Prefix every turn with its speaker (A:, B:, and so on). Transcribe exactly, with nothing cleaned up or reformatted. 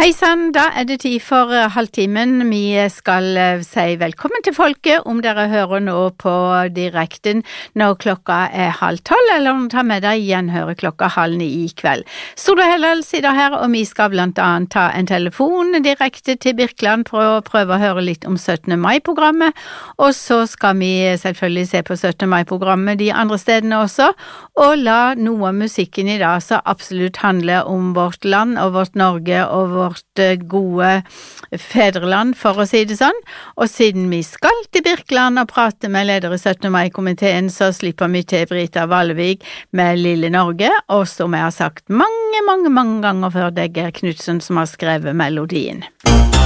A: Hei sann, da er det tid for uh, halvtimen. Vi skal uh, si velkommen til folket om dere hører nå på direkten når klokka er halv tolv, eller om ta med deg igjen hører klokka halv ni i kveld. Stordal Hellal sitter her, og vi skal blant annet ta en telefon direkte til Birkeland for å prøve å høre litt om syttende mai-programmet, og så skal vi selvfølgelig se på syttende mai-programmet de andre stedene også, og la noe av musikken i dag så absolutt handle om vårt land og vårt Norge og vårt gode fedreland, for å si det sånn. Og siden vi skal til Birkeland og prate med leder i syttende mai-komiteen, så slipper vi til Brita Valevik med Lille Norge, og som jeg har sagt mange, mange, mange ganger før, det er Geir Knudsen som har skrevet melodien.